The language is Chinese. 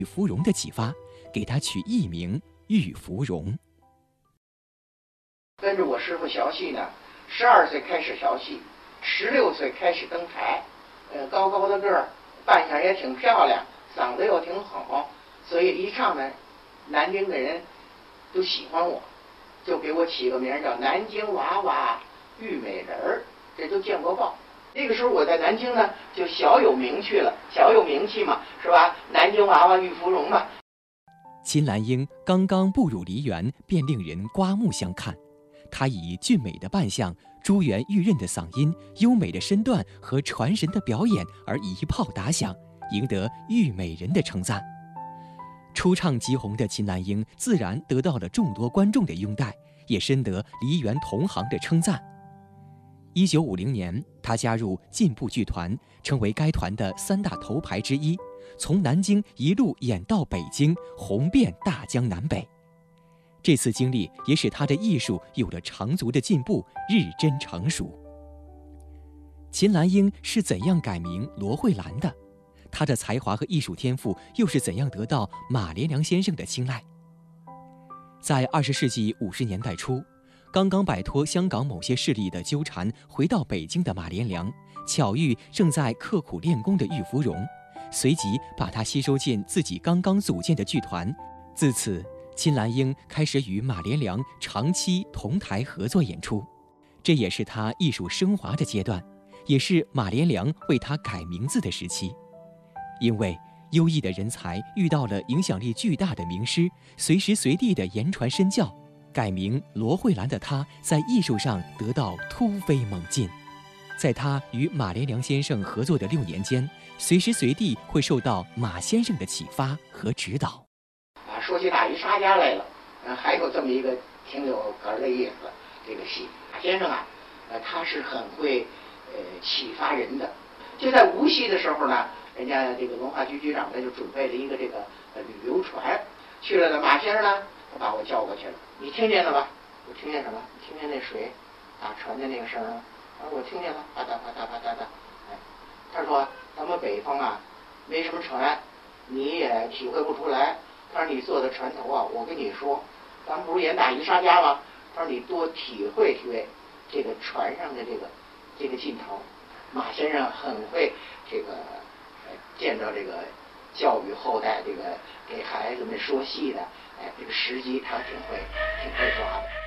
玉芙蓉的启发，给他取艺名玉芙蓉。 跟着我师傅学戏呢，12岁开始学戏，16岁开始登台，高高的个儿，扮相也挺漂亮，嗓子又挺好，所以一唱呢，南京的人都喜欢我，就给我起个名叫南京娃娃玉美人儿，这都见过报。那个时候我在南京呢，就小有名气了，小有名气嘛，是吧？南京娃娃玉芙蓉嘛。 秦兰英刚刚步入梨园，便令人刮目相看。她以俊美的扮相、珠圆玉润的嗓音、优美的身段和传神的表演而一炮打响，赢得玉美人的称赞。初唱即红的秦兰英自然得到了众多观众的拥戴，也深得梨园同行的称赞。1950年，她加入进步剧团，成为该团的3大头牌之一，从南京一路演到北京，红遍大江南北。这次经历也使她的艺术有了长足的进步，日臻成熟。秦兰英是怎样改名罗慧兰的？她的才华和艺术天赋又是怎样得到马连良先生的青睐？在20世纪50年代初，刚刚摆脱香港某些势力的纠缠，回到北京的马连良巧遇正在刻苦练功的玉芙蓉，随即把她吸收进自己刚刚组建的剧团。自此，秦兰英开始与马连良长期同台合作演出，这也是她艺术升华的阶段，也是马连良为她改名字的时期。因为优异的人才遇到了影响力巨大的名师，随时随地的言传身教，改名罗慧兰的她在艺术上得到突飞猛进。在她与马连良先生合作的6年间，随时随地会受到马先生的启发和指导。 说起大鱼沙家来了，还有这么一个挺有哏的意思，这个戏马先生啊，他是很会启发人的。就在无锡的时候呢，人家这个文化局局长呢就准备了一个这个旅游船，去了呢，马先生呢他把我叫过去了，你听见了吧？我听见什么？听见那水打船的那个声啊？我听见了，啪嗒啪嗒啪嗒的。哎，他说咱们北方啊没什么船，你也体会不出来。他说你坐在船头啊，我跟你说，咱们不是演大鱼沙家吗？他说你多体会体会这个船上的这个劲头。马先生很会这个见着这个教育后代，这个给孩子们说戏的，这个时机他挺会抓的。